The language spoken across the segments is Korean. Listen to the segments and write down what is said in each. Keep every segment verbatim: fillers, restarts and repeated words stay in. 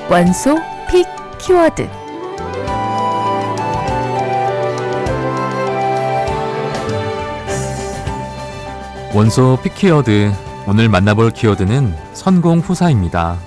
원소 픽 키워드. 원소 픽 키워드. 오늘 만나볼 키워드는 선공후사입니다.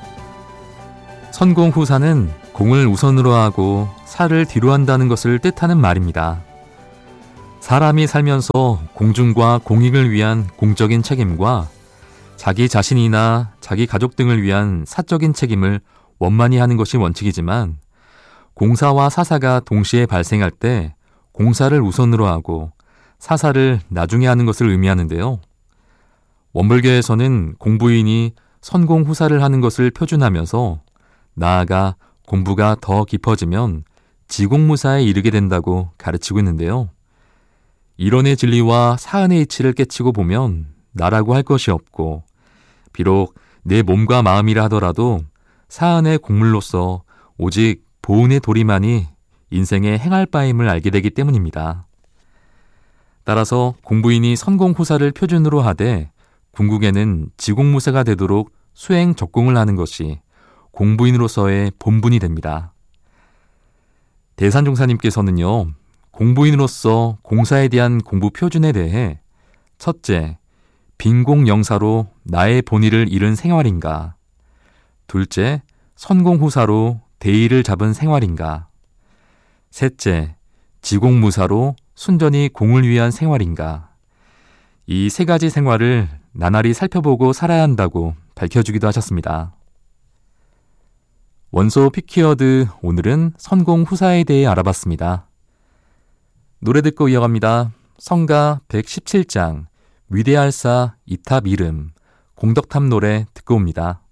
선공후사는 공을 우선으로 하고 사를 뒤로 한다는 것을 뜻하는 말입니다. 사람이 살면서 공중과 공익을 위한 공적인 책임과 자기 자신이나 자기 가족 등을 위한 사적인 책임을 원만히 하는 것이 원칙이지만, 공사와 사사가 동시에 발생할 때 공사를 우선으로 하고 사사를 나중에 하는 것을 의미하는데요. 원불교에서는 공부인이 선공후사를 하는 것을 표준하면서 나아가 공부가 더 깊어지면 지공무사에 이르게 된다고 가르치고 있는데요. 이론의 진리와 사은의 이치를 깨치고 보면 나라고 할 것이 없고, 비록 내 몸과 마음이라 하더라도 사은의 공물로서 오직 보은의 도리만이 인생의 행할 바임을 알게 되기 때문입니다. 따라서 공부인이 선공후사를 표준으로 하되 궁극에는 지공무사가 되도록 수행 적공을 하는 것이 공부인으로서의 본분이 됩니다. 대산종사님께서는요, 공부인으로서 공사에 대한 공부 표준에 대해 첫째, 빈공영사로 나의 본의를 잃은 생활인가? 둘째, 선공후사로 대의를 잡은 생활인가? 셋째, 지공무사로 순전히 공을 위한 생활인가? 이 세 가지 생활을 나날이 살펴보고 살아야 한다고 밝혀주기도 하셨습니다. 원소 픽 키워드, 오늘은 선공후사에 대해 알아봤습니다. 노래 듣고 이어갑니다. 성가 백십칠 장 위대할사 이탑 이름, 공덕탑 노래 듣고 옵니다.